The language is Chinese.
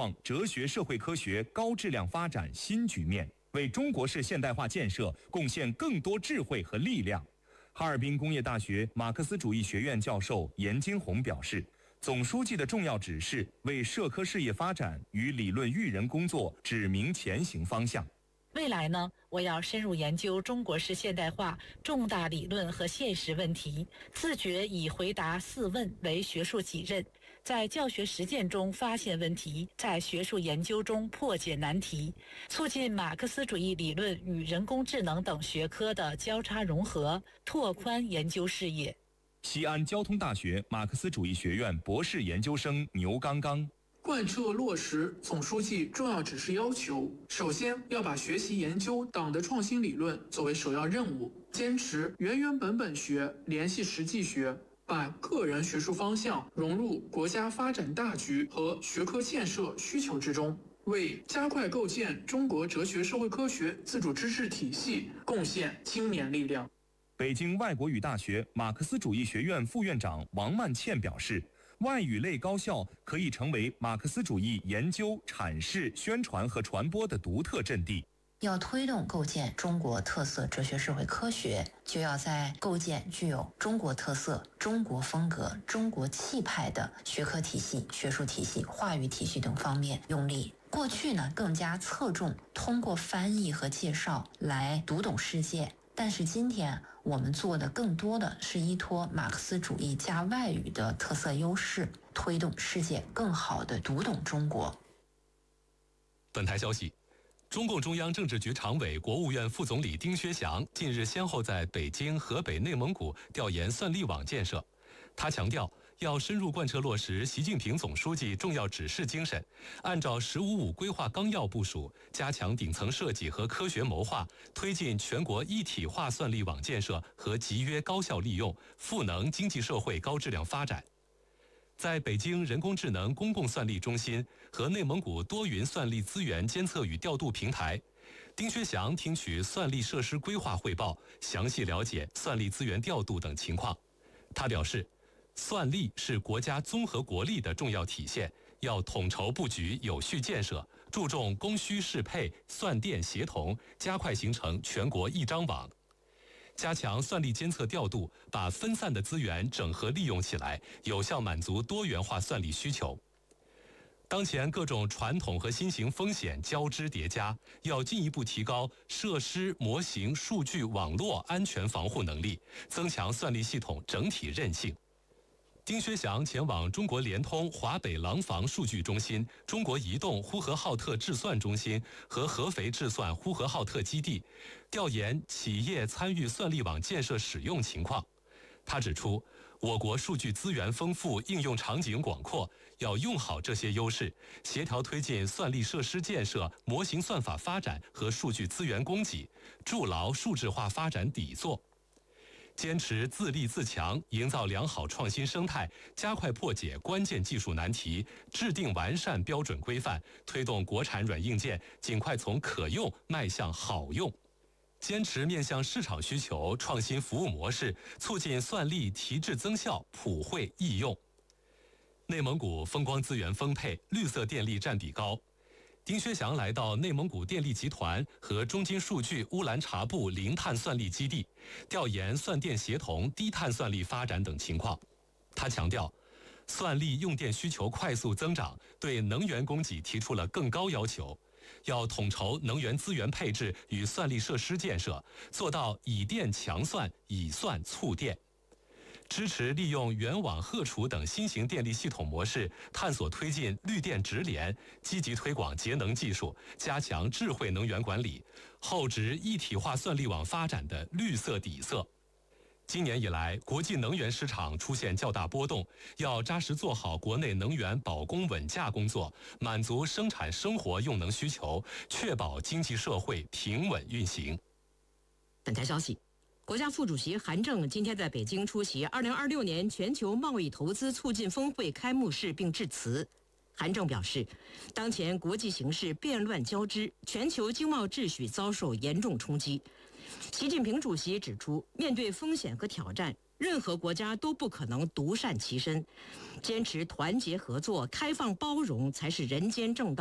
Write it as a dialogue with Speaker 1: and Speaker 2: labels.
Speaker 1: 创哲学社会科学高质量发展新局面，为中国式现代化建设贡献更多智慧和力量。哈尔滨工业大学马克思主义学院教授严金红表示，总书记的重要指示为社科事业发展与理论育人工作指明前行方向。
Speaker 2: 未来呢，我要深入研究中国式现代化重大理论和现实问题，自觉以回答4问为学术己任，在教学实践中发现问题，在学术研究中破解难题，促进马克思主义理论与人工智能等学科的交叉融合，拓宽研究视野。
Speaker 1: 西安交通大学马克思主义学院博士研究生牛刚刚。
Speaker 3: 贯彻落实总书记重要指示要求，首先要把学习研究党的创新理论作为首要任务，坚持原本学，联系实际学，把个人学术方向融入国家发展大局和学科建设需求之中，为加快构建中国哲学社会科学自主知识体系贡献青年力量。
Speaker 1: 北京外国语大学马克思主义学院副院长王曼倩表示，外语类高校可以成为马克思主义研究、阐释、宣传和传播的独特阵地。
Speaker 4: 要推动构建中国特色哲学社会科学，就要在构建具有中国特色、中国风格、中国气派的学科体系、学术体系、话语体系等方面用力。过去呢，更加侧重通过翻译和介绍来读懂世界。但是今天我们做的更多的是依托马克思主义加外语的特色优势，推动世界更好地读懂中国。
Speaker 5: 本台消息，中共中央政治局常委、国务院副总理丁薛祥近日先后在北京、河北、内蒙古调研算力网建设。他强调，要深入贯彻落实习近平总书记重要指示精神，按照“十五五”规划纲要部署，加强顶层设计和科学谋划，推进全国一体化算力网建设和集约高效利用，赋能经济社会高质量发展。在北京人工智能公共算力中心和内蒙古多云算力资源监测与调度平台，丁薛祥听取算力设施规划汇报，详细了解算力资源调度等情况。他表示，算力是国家综合国力的重要体现，要统筹布局、有序建设，注重供需适配、算电协同，加快形成全国一张网。加强算力监测调度，把分散的资源整合利用起来，有效满足多元化算力需求。当前各种传统和新型风险交织叠加，要进一步提高设施、模型、数据、网络安全防护能力，增强算力系统整体韧性。丁薛祥前往中国联通华北廊坊数据中心、中国移动呼和浩特智算中心和合肥智算呼和浩特基地，调研企业参与算力网建设使用情况。他指出，我国数据资源丰富，应用场景广阔，要用好这些优势，协调推进算力设施建设、模型算法发展和数据资源供给，筑牢数字化发展底座。坚持自立自强，营造良好创新生态，加快破解关键技术难题，制定完善标准规范，推动国产软硬件尽快从可用迈向好用。坚持面向市场需求，创新服务模式，促进算力提质增效、普惠易用。内蒙古风光资源丰沛，绿色电力占比高。丁薛祥来到内蒙古电力集团和中金数据乌兰察布零碳算力基地，调研算电协同、低碳算力发展等情况。他强调，算力用电需求快速增长，对能源供给提出了更高要求。要统筹能源资源配置与算力设施建设，做到以电强算、以算促电。支持利用原网荷储等新型电力系统模式，探索推进绿电直联，积极推广节能技术，加强智慧能源管理，厚植一体化算力网发展的绿色底色。今年以来，国际能源市场出现较大波动，要扎实做好国内能源保供稳价工作，满足生产生活用能需求，确保经济社会平稳运行。
Speaker 6: 本台消息，国家副主席韩正今天在北京出席2026年全球贸易投资促进峰会开幕式并致辞。韩正表示，当前国际形势变乱交织，全球经贸秩序遭受严重冲击。习近平主席指出，面对风险和挑战，任何国家都不可能独善其身，坚持团结合作、开放包容才是人间正道。